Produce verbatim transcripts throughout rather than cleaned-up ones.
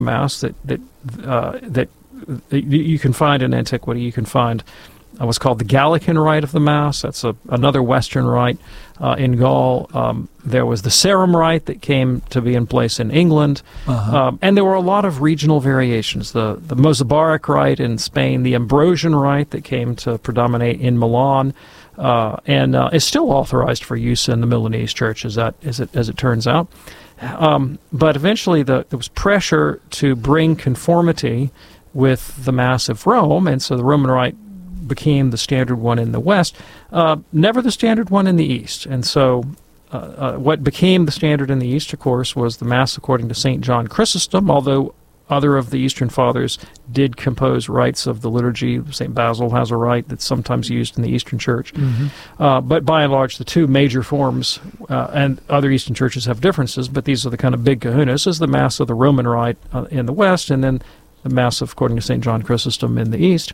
Mass that that uh, that you can find in antiquity. You can find uh, what's called the Gallican rite of the Mass. That's a, another Western rite uh, in Gaul. Um, there was the Sarum rite that came to be in place in England, uh-huh. um, and there were a lot of regional variations. The the Mozabaric rite in Spain, the Ambrosian rite that came to predominate in Milan, uh, and uh, is still authorized for use in the Milanese church, as that as it as it turns out. Um, but eventually the, there was pressure to bring conformity with the Mass of Rome, and so the Roman Rite became the standard one in the West, uh, never the standard one in the East. And so uh, uh, what became the standard in the East, of course, was the Mass according to Saint John Chrysostom, although other of the Eastern Fathers did compose rites of the liturgy. Saint Basil has a rite that's sometimes used in the Eastern Church. Mm-hmm. Uh, but by and large, the two major forms, uh, and other Eastern churches have differences, but these are the kind of big kahunas, is the Mass of the Roman Rite uh, in the West, and then the Mass of, according to Saint John Chrysostom, in the East.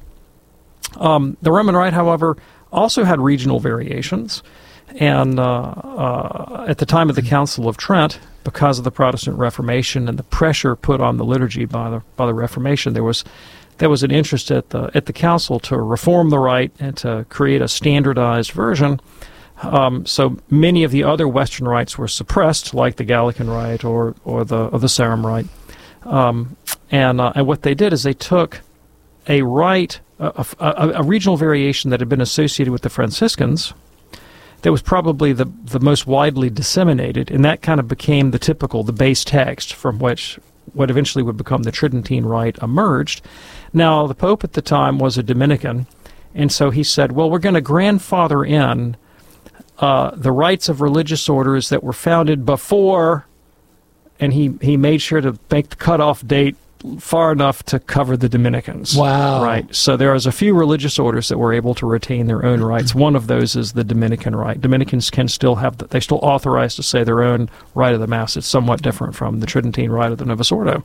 Um, the Roman Rite, however, also had regional variations, and uh, uh, at the time of the Council of Trent, because of the Protestant Reformation and the pressure put on the liturgy by the by the Reformation, there was there was an interest at the at the council to reform the rite and to create a standardized version. Um, so many of the other Western rites were suppressed, like the Gallican rite or or the or the Sarum rite. Um, and uh, and what they did is they took a rite, a, a, a regional variation that had been associated with the Franciscans, that was probably the, the most widely disseminated, and that kind of became the typical, the base text from which what eventually would become the Tridentine Rite emerged. Now, the Pope at the time was a Dominican, and so he said, well, we're going to grandfather in uh, the rites of religious orders that were founded before, and he, he made sure to make the cutoff date far enough to cover the Dominicans. Wow. Right. So there is a few religious orders that were able to retain their own rites. One of those is the Dominican rite. Dominicans can still have, the, they still authorized to say their own rite of the Mass. It's somewhat different from the Tridentine rite of the Novus Ordo.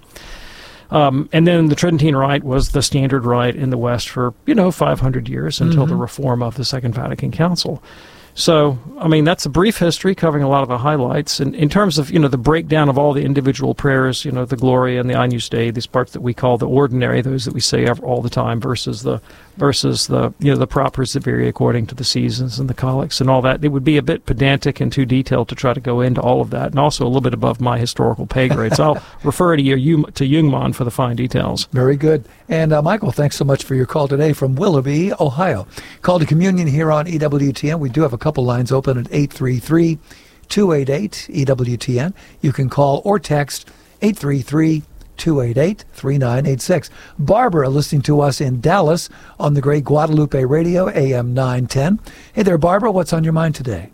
Um, and then the Tridentine rite was the standard rite in the West for, you know, five hundred years until mm-hmm. the reform of the Second Vatican Council. So, I mean, that's a brief history covering a lot of the highlights. And in terms of, you know, the breakdown of all the individual prayers, you know, the Gloria and the Agnus Dei, these parts that we call the ordinary, those that we say all the time, versus the, versus the, you know, the propers that vary according to the seasons and the collects and all that. It would be a bit pedantic and too detailed to try to go into all of that, and also a little bit above my historical pay grade. So I'll refer to you, to Jungmann for the fine details. Very good. And uh, Michael, thanks so much for your call today from Willoughby, Ohio. Call to communion here on E W T N. We do have a couple lines open at eight three three, two eight eight, E W T N. You can call or text eight three three, two eight eight, three nine eight six. Barbara listening to us in Dallas on the great Guadalupe Radio, A M nine ten. Hey there, Barbara. What's on your mind today?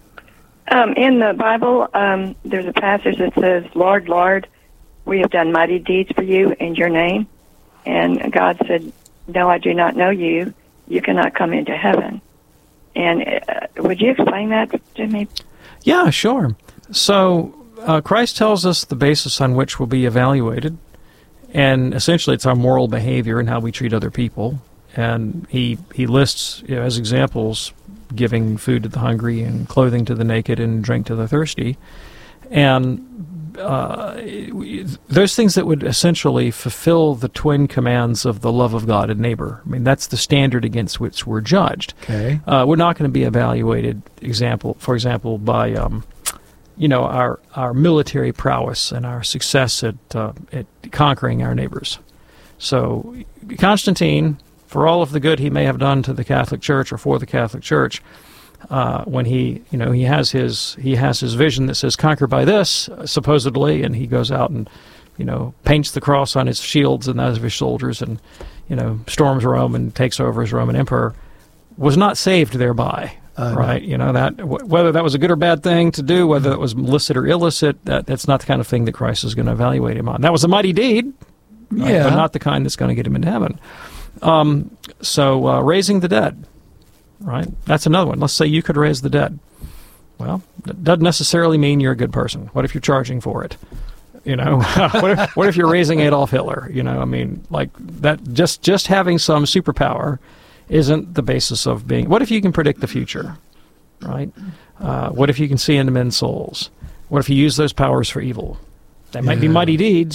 Um, in the Bible, um, there's a passage that says, Lord, Lord, we have done mighty deeds for you in your name. And God said, no, I do not know you. You cannot come into heaven. And uh, would you explain that to me? Yeah, sure. So uh, Christ tells us the basis on which we'll be evaluated, and essentially it's our moral behavior and how we treat other people. And he he lists, you know, as examples, giving food to the hungry and clothing to the naked and drink to the thirsty. And uh, those things that would essentially fulfill the twin commands of the love of God and neighbor. I mean, that's the standard against which we're judged. Okay. Uh, we're not going to be evaluated, example, for example, by um, you know, our our military prowess and our success at uh, at conquering our neighbors. So Constantine, for all of the good he may have done to the Catholic Church or for the Catholic Church, Uh, when he, you know, he has his he has his vision that says conquer by this, uh, supposedly, and he goes out and, you know, paints the cross on his shields and those of his soldiers, and, you know, storms Rome and takes over as Roman emperor, was not saved thereby, uh, right? No. You know, that w- whether that was a good or bad thing to do, whether it was licit or illicit, that that's not the kind of thing that Christ is going to evaluate him on. That was a mighty deed, right? Yeah, but not the kind that's going to get him into heaven. Um, so uh, raising the dead. Right? That's another one. Let's say you could raise the dead. Well, that doesn't necessarily mean you're a good person. What if you're charging for it? You know, what if, what if you're raising Adolf Hitler? You know, I mean, like that. Just just having some superpower isn't the basis of being. What if you can predict the future? Right? Uh, what if you can see into men's souls? What if you use those powers for evil? They might yeah. be mighty deeds,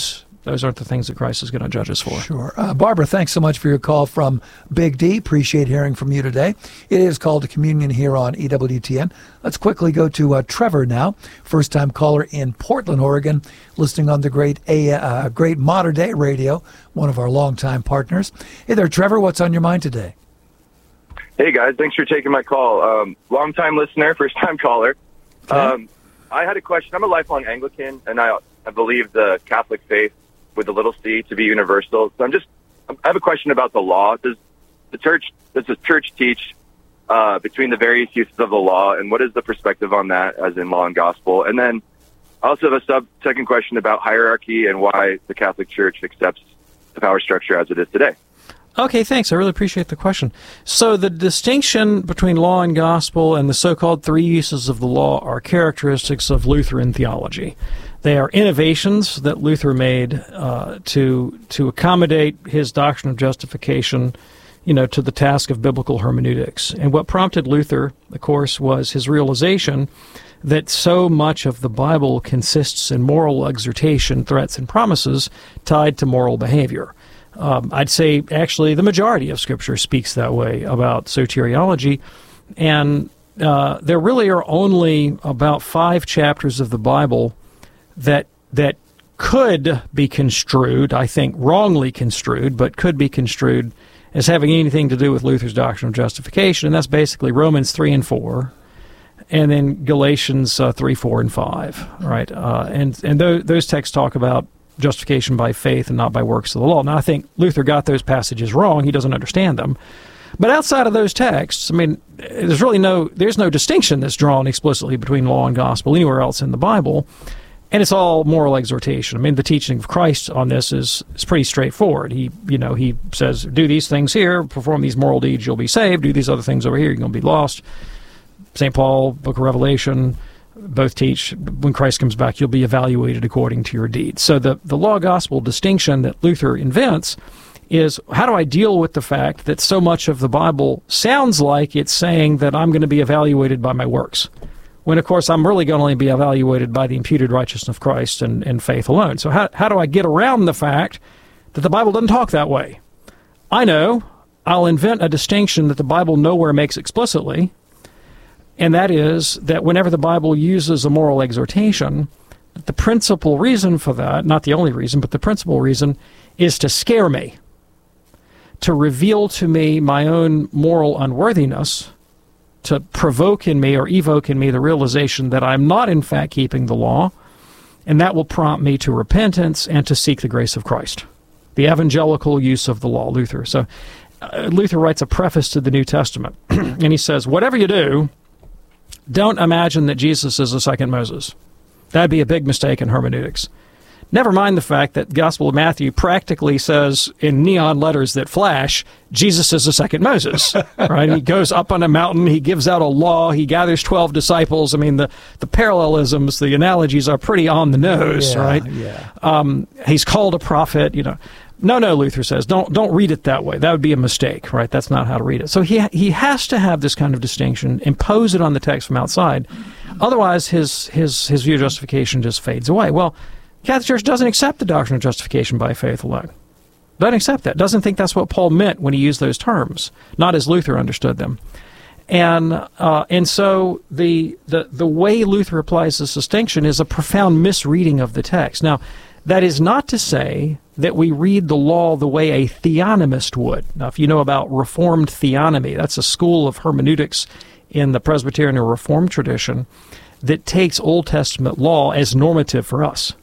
those aren't the things that Christ is going to judge us for. Sure. Uh, Barbara, thanks so much for your call from Big D. Appreciate hearing from you today. It is called Communion here on E W T N. Let's quickly go to uh, Trevor now, first-time caller in Portland, Oregon, listening on the great A, uh, great Modern Day Radio, one of our longtime partners. Hey there, Trevor. What's on your mind today? Hey, guys. Thanks for taking my call. Um, long-time listener, first-time caller. Okay. Um, I had a question. I'm a lifelong Anglican, and I, I believe the Catholic faith with the little c to be universal. So I'm just, I have a question about the law. Does the church, does the church teach uh, between the various uses of the law, and what is the perspective on that, as in law and gospel? And then I also have a sub second question about hierarchy and why the Catholic Church accepts the power structure as it is today. Okay, thanks. I really appreciate the question. So the distinction between law and gospel and the so-called three uses of the law are characteristics of Lutheran theology. They are innovations that Luther made uh, to to accommodate his doctrine of justification, you know, to the task of biblical hermeneutics. And what prompted Luther, of course, was his realization that so much of the Bible consists in moral exhortation, threats, and promises tied to moral behavior. Um, I'd say, actually, the majority of Scripture speaks that way about soteriology, and uh, there really are only about five chapters of the Bible that that could be construed, I think wrongly construed, but could be construed as having anything to do with Luther's doctrine of justification, and that's basically Romans three and four, and then Galatians uh, three, four, and five, right? Uh, and and those, those texts talk about justification by faith and not by works of the law. Now, I think Luther got those passages wrong. He doesn't understand them. But outside of those texts, I mean, there's really no there's no distinction that's drawn explicitly between law and gospel anywhere else in the Bible. And it's all moral exhortation. I mean, the teaching of Christ on this is, is pretty straightforward. He, you know, he says, do these things here, perform these moral deeds, you'll be saved. Do these other things over here, you're going to be lost. Saint Paul, Book of Revelation, both teach when Christ comes back, you'll be evaluated according to your deeds. So the, the law-gospel distinction that Luther invents is, how do I deal with the fact that so much of the Bible sounds like it's saying that I'm going to be evaluated by my works, when, of course, I'm really going to only be evaluated by the imputed righteousness of Christ and, and faith alone. So how, how do I get around the fact that the Bible doesn't talk that way? I know. I'll invent a distinction that the Bible nowhere makes explicitly, and that is that whenever the Bible uses a moral exhortation, the principal reason for that, not the only reason, but the principal reason, is to scare me, to reveal to me my own moral unworthiness, to provoke in me or evoke in me the realization that I'm not in fact keeping the law, and that will prompt me to repentance and to seek the grace of Christ. The evangelical use of the law, Luther. So uh, Luther writes a preface to the New Testament, and he says, whatever you do, don't imagine that Jesus is the second Moses. That'd be a big mistake in hermeneutics. Never mind the fact that the Gospel of Matthew practically says in neon letters that flash, Jesus is the second Moses. Right? He goes up on a mountain, he gives out a law, he gathers twelve disciples. I mean, the, the parallelisms, the analogies are pretty on the nose, yeah, right? Yeah. Um, he's called a prophet, you know. No, no, Luther says, don't don't read it that way. That would be a mistake, right? That's not how to read it. So he he has to have this kind of distinction, impose it on the text from outside. Otherwise, his his his view of justification just fades away. Well, the Catholic Church doesn't accept the doctrine of justification by faith alone. Doesn't accept that. Doesn't think that's what Paul meant when he used those terms, not as Luther understood them. And uh, and so the, the the way Luther applies this distinction is a profound misreading of the text. Now, that is not to say that we read the law the way a theonomist would. Now, if you know about Reformed theonomy, that's a school of hermeneutics in the Presbyterian or Reformed tradition that takes Old Testament law as normative for us.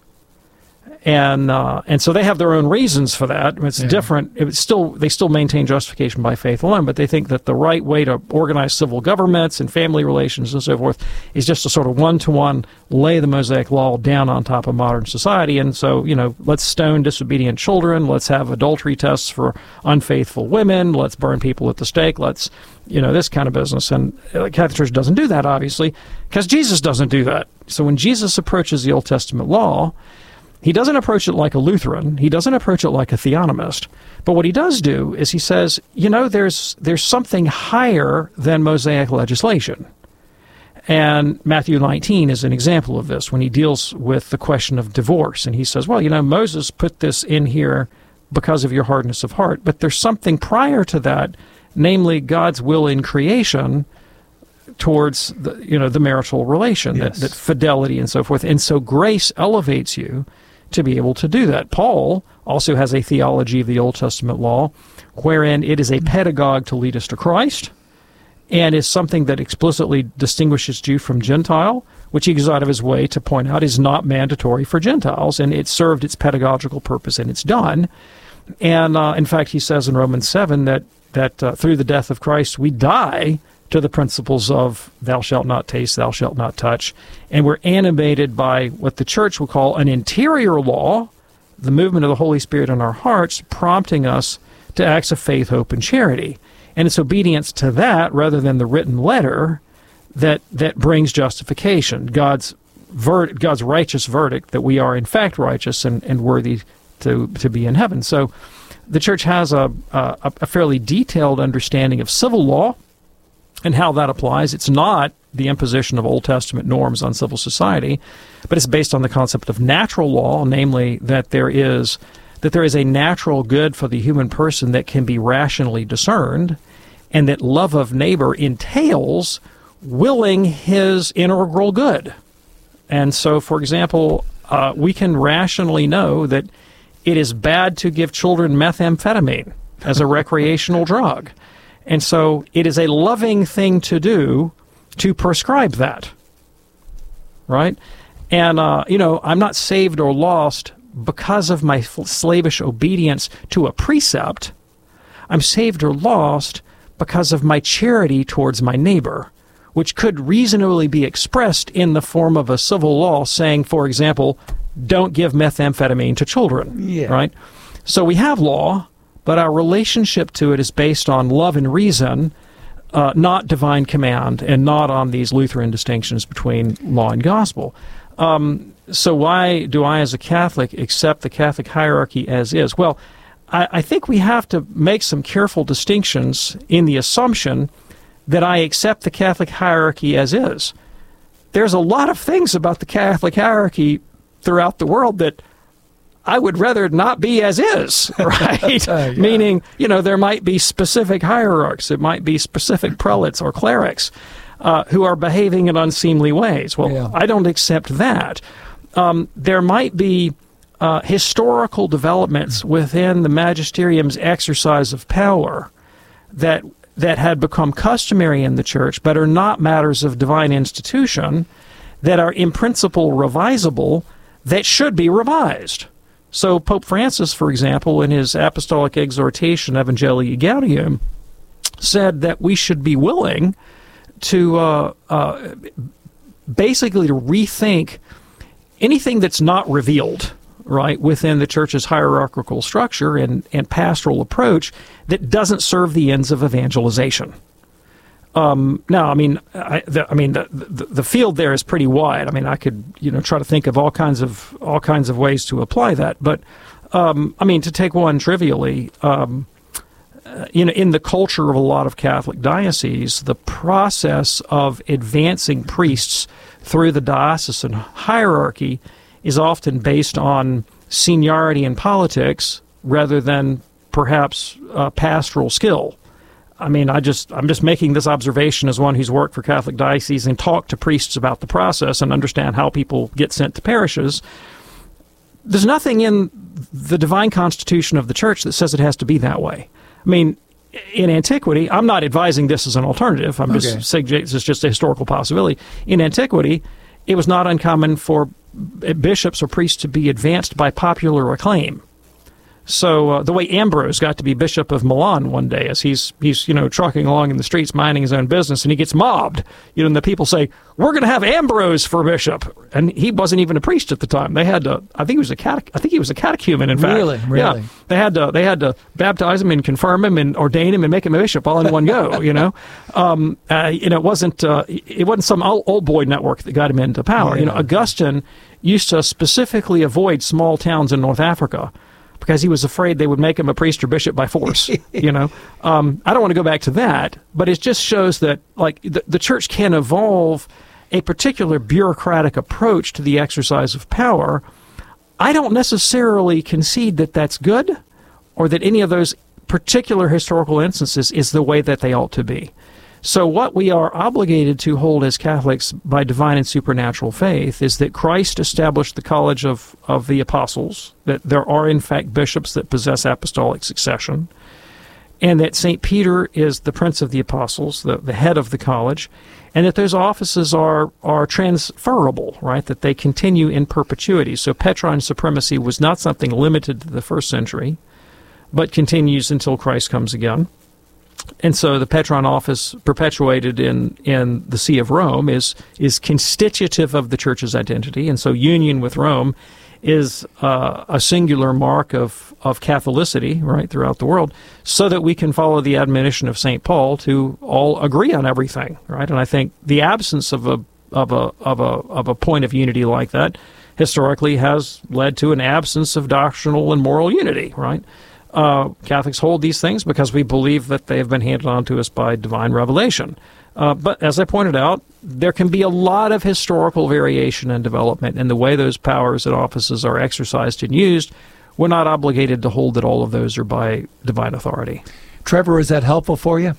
And uh, and so they have their own reasons for that. It's yeah. different. It's still they still maintain justification by faith alone, but they think that the right way to organize civil governments and family relations and so forth is just to sort of one-to-one lay the Mosaic law down on top of modern society. And so, you know, let's stone disobedient children. Let's have adultery tests for unfaithful women. Let's burn people at the stake. Let's, you know, this kind of business. And the Catholic Church doesn't do that, obviously, because Jesus doesn't do that. So when Jesus approaches the Old Testament law, he doesn't approach it like a Lutheran. He doesn't approach it like a theonomist. But what he does do is he says, you know, there's there's something higher than Mosaic legislation. And Matthew nineteen is an example of this when he deals with the question of divorce. And he says, well, you know, Moses put this in here because of your hardness of heart. But there's something prior to that, namely God's will in creation towards the, you know, the marital relation, Yes. that, that fidelity and so forth. And so grace elevates you to be able to do that. Paul also has a theology of the Old Testament law wherein it is a pedagogue to lead us to Christ, and is something that explicitly distinguishes Jew from Gentile, which he goes out of his way to point out is not mandatory for Gentiles, and it served its pedagogical purpose, and it's done. And uh, in fact, he says in Romans seven that, that uh, through the death of Christ, we die to the principles of thou shalt not taste, thou shalt not touch, and we're animated by what the church will call an interior law, the movement of the Holy Spirit in our hearts, prompting us to acts of faith, hope, and charity. And it's obedience to that, rather than the written letter, that that brings justification, God's ver- God's righteous verdict that we are in fact righteous and, and worthy to to be in heaven. So the church has a, a a fairly detailed understanding of civil law and how that applies. It's not the imposition of Old Testament norms on civil society, but it's based on the concept of natural law, namely that there is that there is a natural good for the human person that can be rationally discerned, and that love of neighbor entails willing his integral good. And so, for example, uh, we can rationally know that it is bad to give children methamphetamine as a recreational drug. And so it is a loving thing to do to prescribe that, right? And, uh, you know, I'm not saved or lost because of my slavish obedience to a precept. I'm saved or lost because of my charity towards my neighbor, which could reasonably be expressed in the form of a civil law saying, for example, don't give methamphetamine to children, Yeah. right? So we have law, but our relationship to it is based on love and reason, uh, not divine command, and not on these Lutheran distinctions between law and gospel. Um, so why do I, as a Catholic, accept the Catholic hierarchy as is? Well, I, I think we have to make some careful distinctions in the assumption that I accept the Catholic hierarchy as is. There's a lot of things about the Catholic hierarchy throughout the world that I would rather not be as is, right? Yeah. Meaning, you know, there might be specific hierarchs, it might be specific prelates or clerics uh, who are behaving in unseemly ways. Well, Yeah. I don't accept that. Um, there might be uh, historical developments within the magisterium's exercise of power that that had become customary in the church, but are not matters of divine institution, that are in principle revisable, that should be revised. So Pope Francis, for example, in his apostolic exhortation, Evangelii Gaudium, said that we should be willing to uh, uh, basically to rethink anything that's not revealed, right, within the church's hierarchical structure and, and pastoral approach that doesn't serve the ends of evangelization. Um, now, I mean, I, the, I mean, the, the the field there is pretty wide. I mean, I could, you know, try to think of all kinds of all kinds of ways to apply that. But um, I mean, to take one trivially, um, uh, you know, in the culture of a lot of Catholic dioceses, the process of advancing priests through the diocesan hierarchy is often based on seniority in politics rather than perhaps uh, pastoral skill. I mean, I just, I'm just making this observation as one who's worked for Catholic dioceses and talked to priests about the process and understand how people get sent to parishes. There's nothing in the divine constitution of the church that says it has to be that way. I mean, in antiquity, I'm not advising this as an alternative. I'm Okay. just saying this is just a historical possibility. In antiquity, it was not uncommon for bishops or priests to be advanced by popular acclaim. So uh, the way Ambrose got to be Bishop of Milan one day, as he's he's you know trucking along in the streets minding his own business, and he gets mobbed. You know, and the people say, "We're going to have Ambrose for bishop," and he wasn't even a priest at the time. They had to. I think he was a catech. I think he was a catechumen. In fact, Really? Really? yeah. They had to. They had to baptize him and confirm him and ordain him and make him a bishop all in one go. You know, um, uh, you know, it wasn't uh, it wasn't some old, old boy network that got him into power. Yeah. You know, Augustine used to specifically avoid small towns in North Africa, because he was afraid they would make him a priest or bishop by force. You know, um, I don't want to go back to that, but it just shows that like the, the church can evolve a particular bureaucratic approach to the exercise of power, I don't necessarily concede that that's good or that any of those particular historical instances is the way that they ought to be. So what we are obligated to hold as Catholics by divine and supernatural faith is that Christ established the College of, of the Apostles, that there are in fact bishops that possess apostolic succession, and that Saint Peter is the Prince of the Apostles, the, the head of the college, and that those offices are, are transferable, right, that they continue in perpetuity. So Petrine supremacy was not something limited to the first century, but continues until Christ comes again. And so the Petrine office perpetuated in, in the See of Rome is is constitutive of the Church's identity, and so union with Rome is uh, a singular mark of, of Catholicity, right, throughout the world, so that we can follow the admonition of Saint Paul to all agree on everything, right? And I think the absence of a of a of a of a point of unity like that historically has led to an absence of doctrinal and moral unity, right? Uh, Catholics hold these things because we believe that they have been handed on to us by divine revelation. Uh, but as I pointed out, there can be a lot of historical variation and development in the way those powers and offices are exercised and used. We're not obligated to hold that all of those are by divine authority. Trevor, is that helpful for you?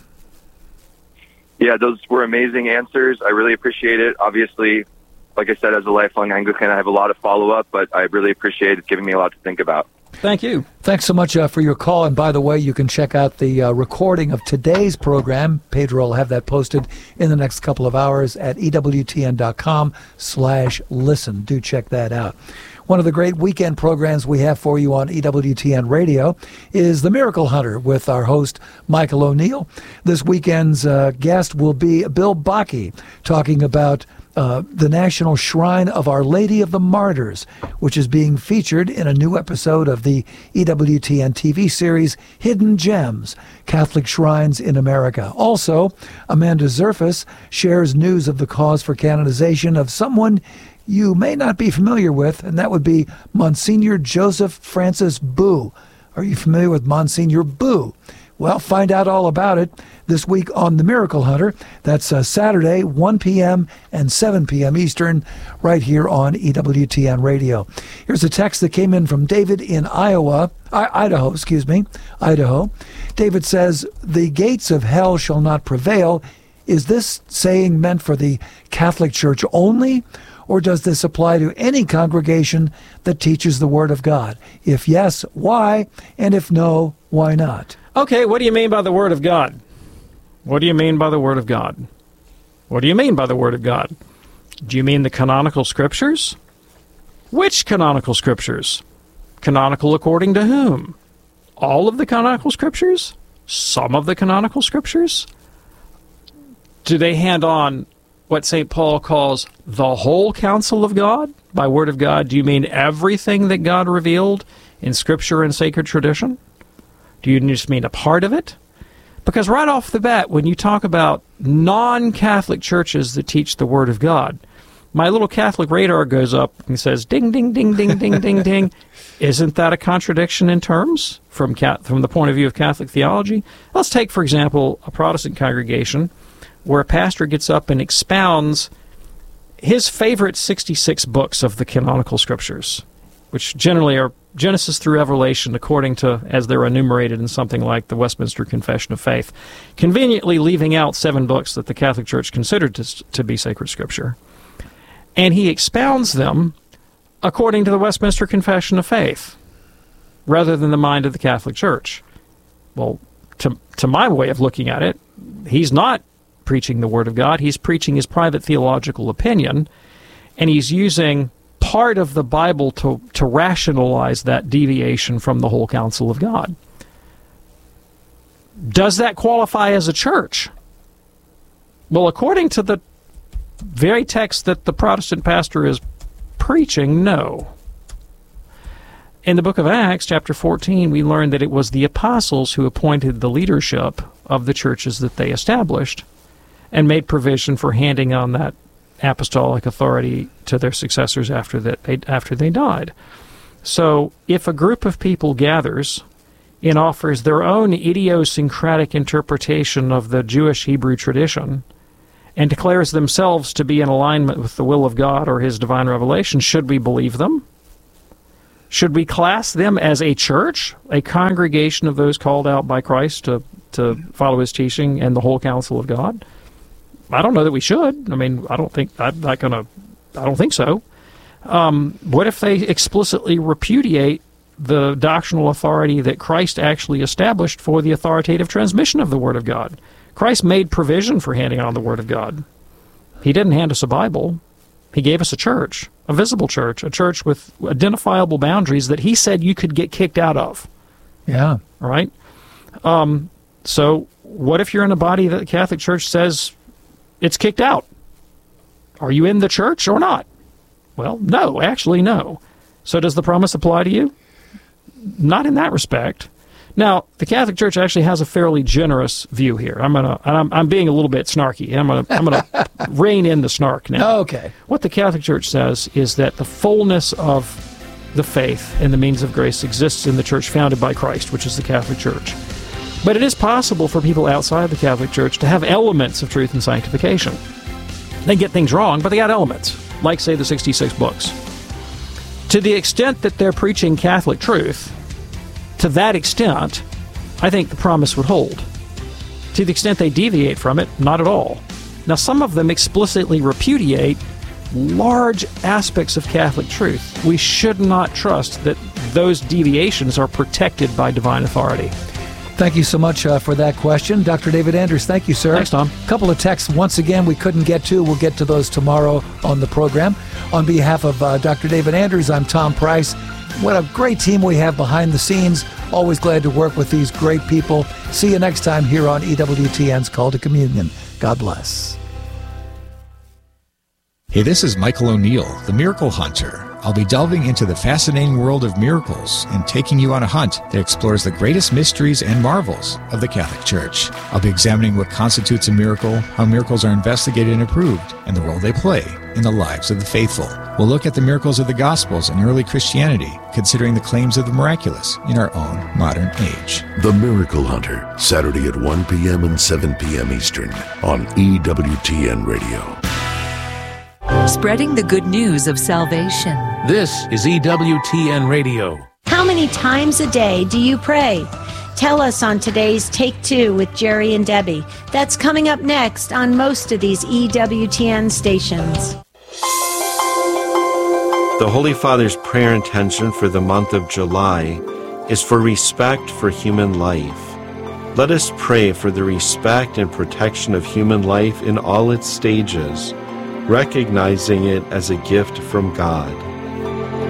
Yeah, those were amazing answers. I really appreciate it. Obviously, like I said, as a lifelong Anglican, I have a lot of follow-up, but I really appreciate it giving me a lot to think about. Thank you. Thanks so much uh, for your call. And by the way, you can check out the uh, recording of today's program. Pedro will have that posted in the next couple of hours at ewtn.com slash listen. Do check that out. One of the great weekend programs we have for you on E W T N Radio is The Miracle Hunter with our host, Michael O'Neill. This weekend's uh, guest will be Bill Bakke, talking about Uh, the National Shrine of Our Lady of the Martyrs, which is being featured in a new episode of the E W T N T V series Hidden Gems, Catholic Shrines in America. Also, Amanda Zerfas shares news of the cause for canonization of someone you may not be familiar with, and that would be Monsignor Joseph Francis Boo. Are you familiar with Monsignor Boo? Well, find out all about it this week on The Miracle Hunter. That's uh, Saturday, one p.m. and seven p.m. Eastern, right here on E W T N Radio. Here's a text that came in from David in Iowa, I- Idaho, excuse me, Idaho. David says, "The gates of hell shall not prevail." Is this saying meant for the Catholic Church only, or does this apply to any congregation that teaches the Word of God? If yes, why? And if no, why not? Okay, what do you mean by the Word of God? What do you mean by the Word of God? What do you mean by the Word of God? Do you mean the canonical Scriptures? Which canonical Scriptures? Canonical according to whom? All of the canonical Scriptures? Some of the canonical Scriptures? Do they hand on what Saint Paul calls the whole counsel of God? By Word of God, do you mean everything that God revealed in Scripture and sacred tradition? Do you just mean a part of it? Because right off the bat, when you talk about non-Catholic churches that teach the Word of God, my little Catholic radar goes up and says, ding, ding, ding, ding, ding, ding, ding. Isn't that a contradiction in terms from from the point of view of Catholic theology? Let's take, for example, a Protestant congregation where a pastor gets up and expounds his favorite sixty-six books of the canonical Scriptures, which generally are Genesis through Revelation, according to, as they're enumerated in something like the Westminster Confession of Faith, conveniently leaving out seven books that the Catholic Church considered to, to be sacred Scripture. And he expounds them according to the Westminster Confession of Faith, rather than the mind of the Catholic Church. Well, to, to my way of looking at it, he's not preaching the Word of God. He's preaching his private theological opinion, and he's using part of the Bible to, to rationalize that deviation from the whole counsel of God. Does that qualify as a church? Well, according to the very text that the Protestant pastor is preaching, no. In the book of Acts, chapter fourteen, we learn that it was the apostles who appointed the leadership of the churches that they established and made provision for handing on that apostolic authority to their successors after that they, after they died. So if a group of people gathers and offers their own idiosyncratic interpretation of the Jewish Hebrew tradition and declares themselves to be in alignment with the will of God or his divine revelation, should we believe them? Should we class them as a church, a congregation of those called out by Christ to, to follow his teaching and the whole counsel of God? I don't know that we should. I mean, I don't think, I'm not going to, I don't think so. Um, what if they explicitly repudiate the doctrinal authority that Christ actually established for the authoritative transmission of the Word of God? Christ made provision for handing on the Word of God. He didn't hand us a Bible. He gave us a church, a visible church, a church with identifiable boundaries that he said you could get kicked out of. Yeah. Right? Um, so what if you're in a body that the Catholic Church says it's kicked out? Are you in the church or not? Well, no, actually no. So does the promise apply to you? Not in that respect. Now, the Catholic Church actually has a fairly generous view here. I'm gonna, I'm, I'm being a little bit snarky. I'm gonna, I'm gonna rein in the snark now. Okay. What the Catholic Church says is that the fullness of the faith and the means of grace exists in the church founded by Christ, which is the Catholic Church. But it is possible for people outside the Catholic Church to have elements of truth and sanctification. They get things wrong, but they got elements, like, say, the sixty-six books. To the extent that they're preaching Catholic truth, to that extent, I think the promise would hold. To the extent they deviate from it, not at all. Now, some of them explicitly repudiate large aspects of Catholic truth. We should not trust that those deviations are protected by divine authority. Thank you so much uh, for that question. Doctor David Anders, thank you, sir. Thanks, Tom. A couple of texts, once again, we couldn't get to. We'll get to those tomorrow on the program. On behalf of uh, Doctor David Anders, I'm Tom Price. What a great team we have behind the scenes. Always glad to work with these great people. See you next time here on E W T N's Call to Communion. God bless. Hey, this is Michael O'Neill, the Miracle Hunter. I'll be delving into the fascinating world of miracles and taking you on a hunt that explores the greatest mysteries and marvels of the Catholic Church. I'll be examining what constitutes a miracle, how miracles are investigated and approved, and the role they play in the lives of the faithful. We'll look at the miracles of the Gospels and early Christianity, considering the claims of the miraculous in our own modern age. The Miracle Hunter, Saturday at one p.m. and seven p.m. Eastern on E W T N Radio. Spreading the good news of salvation. This is E W T N Radio. How many times a day do you pray? Tell us on today's Take Two with Jerry and Debbie. That's coming up next on most of these E W T N stations. The Holy Father's prayer intention for the month of July is for respect for human life. Let us pray for the respect and protection of human life in all its stages, recognizing it as a gift from God.